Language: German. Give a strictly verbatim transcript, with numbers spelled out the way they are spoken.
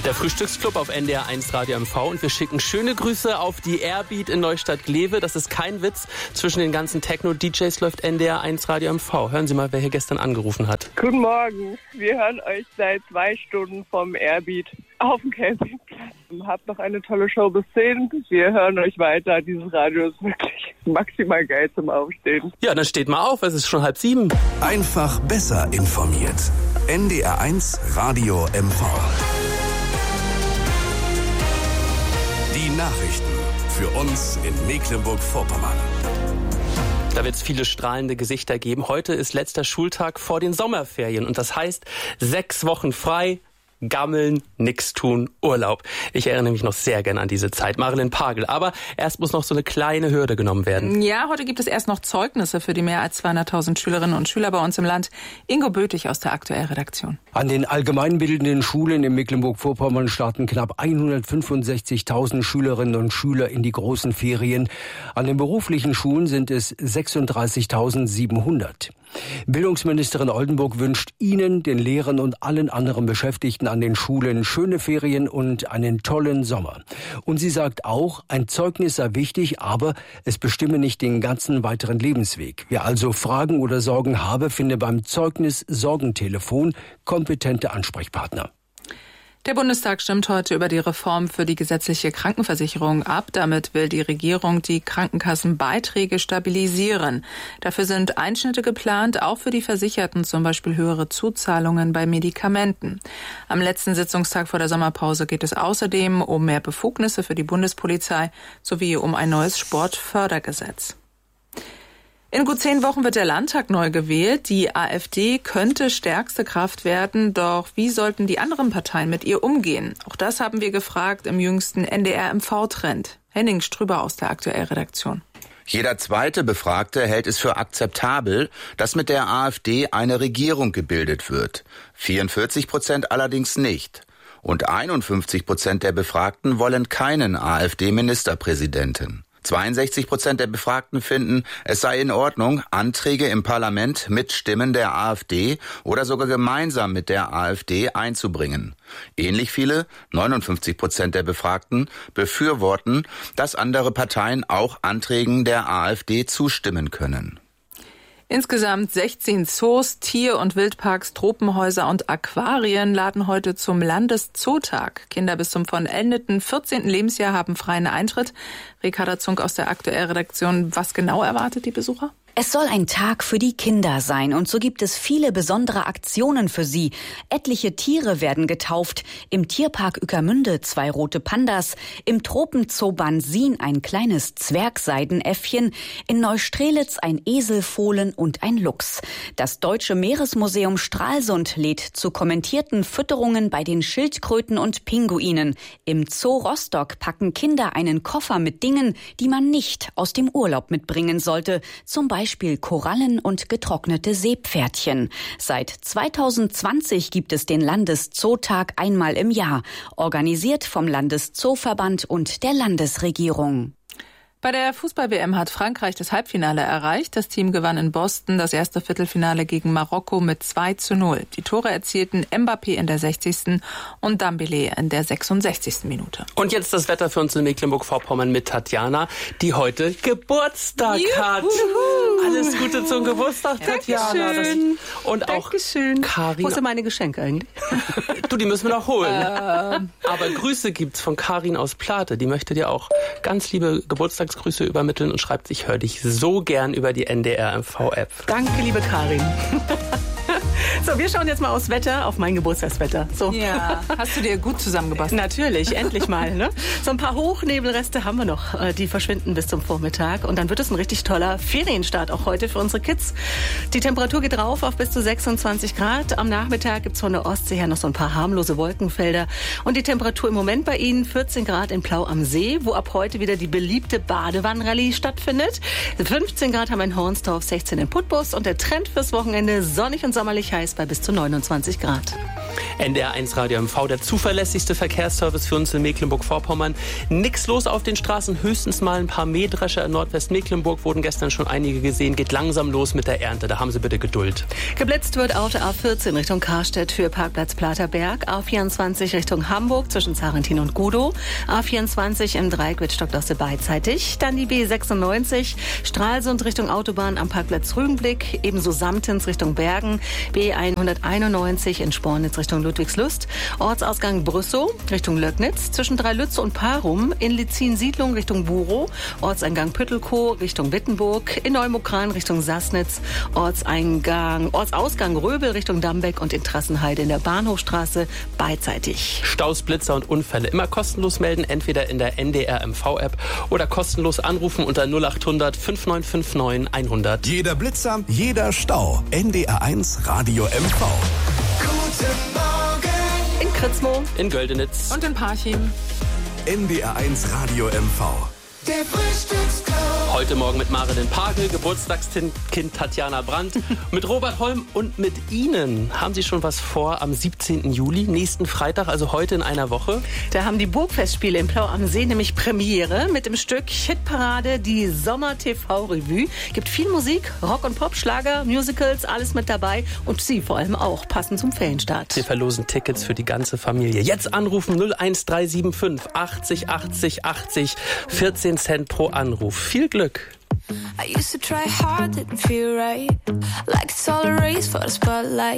Der Frühstücksclub auf N D R eins Radio M V und wir schicken schöne Grüße auf die Airbeat in Neustadt-Glewe. Das ist kein Witz. Zwischen den ganzen Techno-D Js läuft N D R eins Radio M V. Hören Sie mal, wer hier gestern angerufen hat. Guten Morgen. Wir hören euch seit zwei Stunden vom Airbeat auf dem Campingplatz. Habt noch eine tolle Show bis zehn. Wir hören euch weiter. Dieses Radio ist wirklich maximal geil zum Aufstehen. Ja, dann steht mal auf. Es ist schon halb sieben. Einfach besser informiert. N D R eins Radio M V. Die Nachrichten für uns in Mecklenburg-Vorpommern. Da wird es viele strahlende Gesichter geben. Heute ist letzter Schultag vor den Sommerferien und das heißt sechs Wochen frei, gammeln, nix tun, Urlaub. Ich erinnere mich noch sehr gern an diese Zeit. Marilyn Pagel. Aber erst muss noch so eine kleine Hürde genommen werden. Ja, heute gibt es erst noch Zeugnisse für die mehr als zweihunderttausend Schülerinnen und Schüler bei uns im Land. Ingo Bötig aus der Aktuell-Redaktion. An den allgemeinbildenden Schulen in Mecklenburg-Vorpommern starten knapp hundertfünfundsechzigtausend Schülerinnen und Schüler in die großen Ferien. An den beruflichen Schulen sind es sechsunddreißigtausendsiebenhundert. Bildungsministerin Oldenburg wünscht Ihnen, den Lehrern und allen anderen Beschäftigten an den Schulen schöne Ferien und einen tollen Sommer. Und sie sagt auch, ein Zeugnis sei wichtig, aber es bestimme nicht den ganzen weiteren Lebensweg. Wer also Fragen oder Sorgen habe, finde beim Zeugnis-Sorgentelefon kompetente Ansprechpartner. Der Bundestag stimmt heute über die Reform für die gesetzliche Krankenversicherung ab. Damit will die Regierung die Krankenkassenbeiträge stabilisieren. Dafür sind Einschnitte geplant, auch für die Versicherten, zum Beispiel höhere Zuzahlungen bei Medikamenten. Am letzten Sitzungstag vor der Sommerpause geht es außerdem um mehr Befugnisse für die Bundespolizei sowie um ein neues Sportfördergesetz. In gut zehn Wochen wird der Landtag neu gewählt. Die AfD könnte stärkste Kraft werden, doch wie sollten die anderen Parteien mit ihr umgehen? Auch das haben wir gefragt im jüngsten N D R M V-Trend. Henning Strüber aus der Aktuell-Redaktion. Jeder zweite Befragte hält es für akzeptabel, dass mit der AfD eine Regierung gebildet wird. vierundvierzig Prozent allerdings nicht. Und einundfünfzig Prozent der Befragten wollen keinen AfD-Ministerpräsidenten. zweiundsechzig Prozent der Befragten finden, es sei in Ordnung, Anträge im Parlament mit Stimmen der AfD oder sogar gemeinsam mit der AfD einzubringen. Ähnlich viele, neunundfünfzig Prozent der Befragten, befürworten, dass andere Parteien auch Anträgen der AfD zustimmen können. Insgesamt sechzehn Zoos, Tier- und Wildparks, Tropenhäuser und Aquarien laden heute zum Landeszootag. Kinder bis zum vollendeten vierzehnten Lebensjahr haben freien Eintritt. Ricarda Zunk aus der Aktuell-Redaktion. Was genau erwartet die Besucher? Es soll ein Tag für die Kinder sein und so gibt es viele besondere Aktionen für sie. Etliche Tiere werden getauft. Im Tierpark Ueckermünde zwei rote Pandas, im Tropenzoo Bansin ein kleines Zwergseidenäffchen, in Neustrelitz ein Eselfohlen und ein Luchs. Das Deutsche Meeresmuseum Stralsund lädt zu kommentierten Fütterungen bei den Schildkröten und Pinguinen. Im Zoo Rostock packen Kinder einen Koffer mit Dingen, die man nicht aus dem Urlaub mitbringen sollte, zum Beispiel Beispiel Korallen und getrocknete Seepferdchen. Seit zweitausendzwanzig gibt es den Landeszootag einmal im Jahr, organisiert vom Landeszooverband und der Landesregierung. Bei der Fußball-W M hat Frankreich das Halbfinale erreicht. Das Team gewann in Boston das erste Viertelfinale gegen Marokko mit zwei zu null. Die Tore erzielten Mbappé in der sechzigsten und Dembélé in der sechsundsechzigsten Minute. Und jetzt das Wetter für uns in Mecklenburg-Vorpommern mit Tatjana, die heute Geburtstag Juhu. hat. Alles Gute zum Geburtstag, Tatjana. Das, und auch Dankeschön. Karin. Wo sind meine Geschenke eigentlich? Du, die müssen wir noch holen. Ähm. Aber Grüße gibt's von Karin aus Plate. Die möchte dir auch ganz liebe Geburtstagsgrüße übermitteln und schreibt, ich höre dich so gern über die N D R M V-App. Danke, liebe Karin. So, wir schauen jetzt mal aufs Wetter, auf mein Geburtstagswetter. So. Ja, hast du dir gut zusammengebastelt? Natürlich, endlich mal. Ne? So ein paar Hochnebelreste haben wir noch, die verschwinden bis zum Vormittag. Und dann wird es ein richtig toller Ferienstart auch heute für unsere Kids. Die Temperatur geht rauf auf bis zu sechsundzwanzig Grad. Am Nachmittag gibt es von der Ostsee her noch so ein paar harmlose Wolkenfelder. Und die Temperatur im Moment bei Ihnen vierzehn Grad in Plau am See, wo ab heute wieder die beliebte Badewannenrallye stattfindet. fünfzehn Grad haben wir in Hornsdorf, sechzehn in Putbus. Und der Trend fürs Wochenende sonnig und sommerlich heiß Meist bei bis zu neunundzwanzig Grad. N D R eins Radio M V, der zuverlässigste Verkehrsservice für uns in Mecklenburg-Vorpommern. Nix los auf den Straßen, höchstens mal ein paar Mähdrescher in Nordwestmecklenburg, wurden gestern schon einige gesehen. Geht langsam los mit der Ernte, da haben Sie bitte Geduld. Geblitzt wird auf der A vierzehn Richtung Karstedt für Parkplatz Platerberg, A vierundzwanzig Richtung Hamburg zwischen Zarentin und Gudow, A vierundzwanzig im Dreieck wird Stockdosse beidseitig, dann die B sechsundneunzig Stralsund Richtung Autobahn am Parkplatz Rügenblick, ebenso Samtens Richtung Bergen, B hunderteinundneunzig in Spornitz Richtung Ludwigslust, Ortsausgang Brüssow Richtung Löcknitz, zwischen Dreilütze und Parum, in Litzin-Siedlung Richtung Burow, Ortseingang Püttelkow Richtung Wittenburg, in Neumokran Richtung Sassnitz, Ortseingang, Ortsausgang Röbel Richtung Dambeck und in Trassenheide in der Bahnhofstraße beidseitig. Staus, Blitzer und Unfälle immer kostenlos melden, entweder in der N D R M V-App oder kostenlos anrufen unter null acht hundert fünf neun fünf neun hundert. Jeder Blitzer, jeder Stau. N D R eins Radio M V. Guten Morgen. In Kritzmo, in Göldenitz und in Parchim. N D R eins Radio M V. Der Frühstücksclub. Heute Morgen mit Marilyn Pagel, Geburtstagskind Tatjana Brandt, mit Robert Holm und mit Ihnen. Haben Sie schon was vor am siebzehnten Juli, nächsten Freitag, also heute in einer Woche? Da haben die Burgfestspiele in Plau am See nämlich Premiere mit dem Stück Hitparade, die Sommer-T V-Revue. Gibt viel Musik, Rock und Pop, Schlager, Musicals, alles mit dabei und Sie vor allem auch, passend zum Ferienstart. Wir verlosen Tickets für die ganze Familie. Jetzt anrufen null eins drei sieben fünf achtzig achtzig achtzig, vierzehn Cent pro Anruf. Viel Glück. I used to try hard, didn't feel right. Like it's all a race for the spotlight.